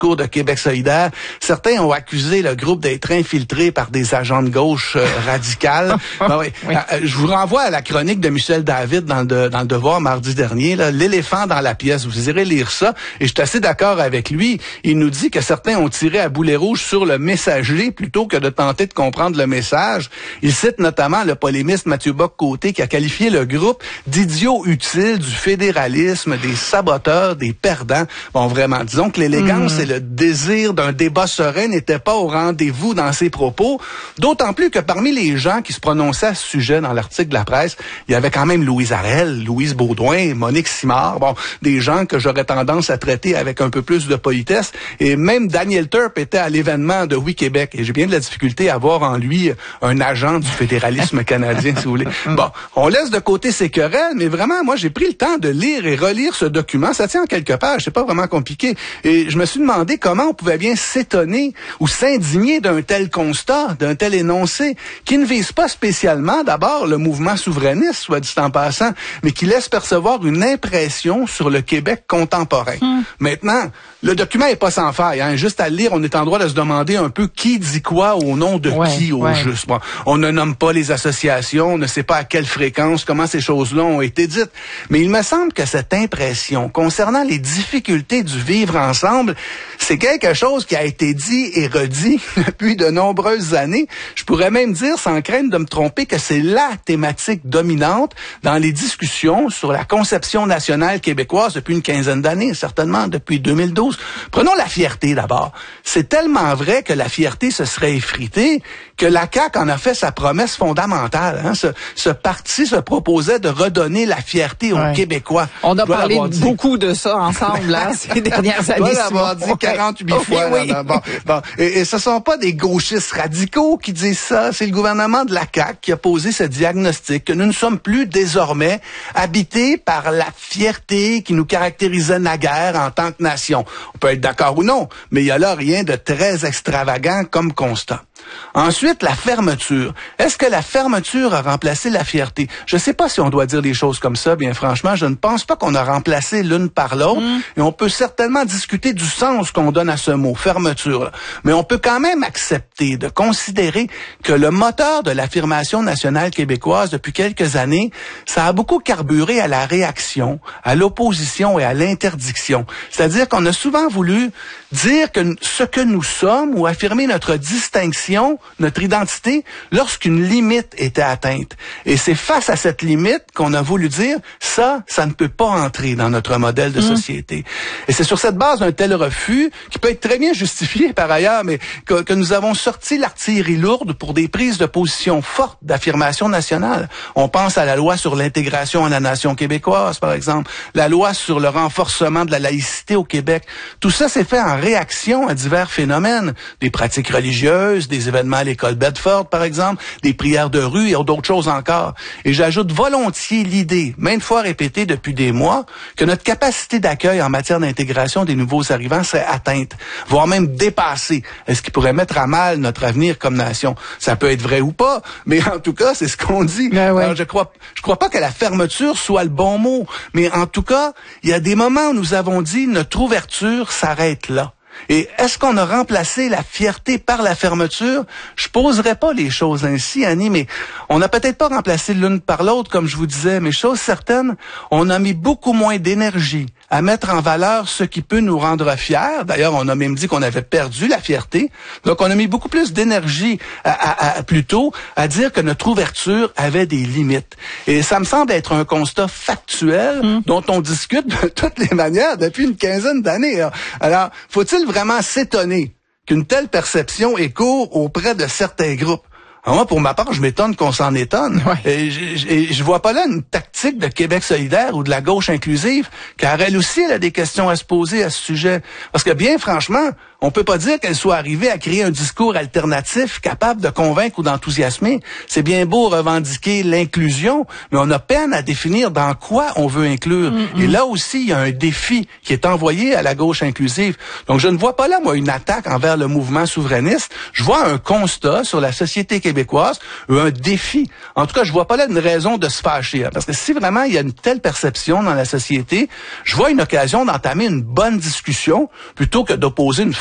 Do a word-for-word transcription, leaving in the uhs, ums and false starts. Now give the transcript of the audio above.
cours de Québec solidaire. Certains ont accusé le groupe d'être infiltré par des agents de gauche euh, radicales. Ben oui. Oui. Euh, je vous renvoie à la chronique de Michel David dans le, dans le Devoir mardi dernier, là, l'éléphant dans la pièce. Vous irez lire ça. Et je suis assez d'accord avec lui. Il nous dit que certains ont tiré à boulet rouge sur le messager plutôt que de tenter de comprendre le message. Il cite notamment le polémiste Mathieu Bock-Côté qui a qualifié le groupe d'idiots utiles du fédéralisme, des saboteurs, des perdants. Bon, vraiment, disons que l'élégance mmh. et le désir d'un débat serein n'étaient pas au rendez-vous dans ses propos, d'autant plus que parmi les gens qui se prononçaient à ce sujet dans l'article de la presse, il y avait quand même Louise Arel, Louise Baudouin, Monique Simard, bon, des gens que j'aurais tendance à traiter avec un peu plus de politesse, et même Daniel Turp était à l'événement de Oui Québec, et j'ai bien de la difficulté à voir en lui un agent du fédéralisme canadien, si vous voulez. Bon, on laisse de côté ces querelles, mais vraiment, moi, j'ai pris le temps de lire et relire ce document, ça tient en quelques pages, c'est pas vraiment compliqué, et je me suis demandé comment on pouvait bien s'étonner ou s'indigner d'un tel constat, d'un tel énoncé, qui ne vise pas spécialement d'abord le mouvement souverainiste, soit dit en passant, mais qui laisse percevoir une impression sur le Québec contemporain. Hum. Maintenant, le document est pas sans faille, hein. Juste à le lire, on est en droit de se demander un peu qui dit quoi au nom de ouais, qui au ouais. juste. Bon, on ne nomme pas les associations, on ne sait pas à quelle fréquence, comment ces choses-là ont été dites, mais il me semble que cette impression concernant les difficultés du vivre ensemble, c'est quelque chose qui a été dit et redit depuis de nombreuses années. Je pourrais même dire, sans crainte de me tromper, que c'est la thématique dominante dans les discussions sur la conception nationale québécoise depuis une quinzaine d'années, certainement depuis deux mille douze. Prenons la fierté d'abord. C'est tellement vrai que la fierté se serait effritée que la C A Q en a fait sa promesse fondamentale. Hein. Ce, ce parti se proposait de redonner la fierté aux ouais. Québécois. On a parlé beaucoup de ça ensemble hein, ces dernières années. Je dois l'avoir dit quarante-huit okay. fois. Oui, là, oui. Bon, bon. Et, et ce sont pas des gauchistes radicaux qui disent ça, c'est le gouvernement de la C A Q qui a posé ce diagnostic que nous ne sommes plus désormais habités par la fierté qui nous caractérisait naguère en tant que nation. On peut être d'accord ou non, mais il y a là rien de très extravagant comme constat. Ensuite, la fermeture. Est-ce que la fermeture a remplacé la fierté? Je ne sais pas si on doit dire des choses comme ça, bien franchement. Je ne pense pas qu'on a remplacé l'une par l'autre. Mmh. Et on peut certainement discuter du sens qu'on donne à ce mot, fermeture. Là. Mais on peut quand même accepter de considérer que le moteur de l'affirmation nationale québécoise depuis quelques années, ça a beaucoup carburé à la réaction, à l'opposition et à l'interdiction. C'est-à-dire qu'on a souvent voulu dire que ce que nous sommes ou affirmer notre distinction, notre identité, lorsqu'une limite était atteinte. Et c'est face à cette limite qu'on a voulu dire, ça, ça ne peut pas entrer dans notre modèle de mmh. société. Et c'est sur cette base d'un tel refus, qui peut être très bien justifié par ailleurs, mais que, que nous avons sorti l'artillerie lourde pour des prises de position fortes d'affirmation nationale. On pense à la loi sur l'intégration en la nation québécoise, par exemple, la loi sur le renforcement de la laïcité au Québec. Tout ça s'est fait en réaction à divers phénomènes, des pratiques religieuses, des événements à l'école Bedford, par exemple, des prières de rue et d'autres choses encore. Et j'ajoute volontiers l'idée, maintes fois répétée depuis des mois, que notre capacité d'accueil en matière d'intégration des nouveaux arrivants serait atteinte, voire même dépassée. Est-ce qui pourrait mettre à mal notre avenir comme nation? Ça peut être vrai ou pas, mais en tout cas, c'est ce qu'on dit. Ben ouais. Alors, je crois, je crois pas que la fermeture soit le bon mot, mais en tout cas, il y a des moments où nous avons dit notre ouverture s'arrête là. Et est-ce qu'on a remplacé la fierté par la fermeture? Je poserai pas les choses ainsi, Annie, mais on n'a peut-être pas remplacé l'une par l'autre, comme je vous disais, mais chose certaine, on a mis beaucoup moins d'énergie à mettre en valeur ce qui peut nous rendre fiers. D'ailleurs, on a même dit qu'on avait perdu la fierté. Donc, on a mis beaucoup plus d'énergie à, à, à, plutôt à dire que notre ouverture avait des limites. Et ça me semble être un constat factuel mmh. dont on discute de toutes les manières depuis une quinzaine d'années. Alors, faut-il vraiment s'étonner qu'une telle perception écho auprès de certains groupes? Alors moi, pour ma part, je m'étonne qu'on s'en étonne. Ouais. Et je, et je vois pas là une tactique de Québec solidaire ou de la gauche inclusive, car elle aussi, elle a des questions à se poser à ce sujet. Parce que bien franchement, on peut pas dire qu'elle soit arrivée à créer un discours alternatif capable de convaincre ou d'enthousiasmer. C'est bien beau revendiquer l'inclusion, mais on a peine à définir dans quoi on veut inclure. Mm-hmm. Et là aussi, il y a un défi qui est envoyé à la gauche inclusive. Donc, je ne vois pas là, moi, une attaque envers le mouvement souverainiste. Je vois un constat sur la société québécoise, un défi. En tout cas, je vois pas là une raison de se fâcher. Hein, parce que si si vraiment il y a une telle perception dans la société, je vois une occasion d'entamer une bonne discussion plutôt que d'opposer une